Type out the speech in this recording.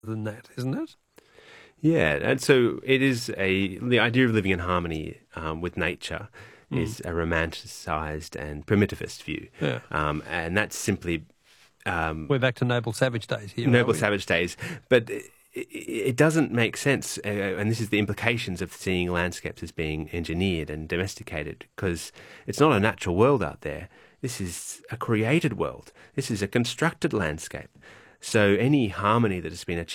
than that, isn't it? Yeah, and so the idea of living in harmony with nature Mm. is a romanticized and primitivist view. Yeah. And that's simply We're back to noble savage days here, are noble we? savage days. But it doesn't make sense, and this is the implications of seeing landscapes as being engineered and domesticated, because it's not a natural world out there. This is a created world. This is a constructed landscape. So any harmony that has been achieved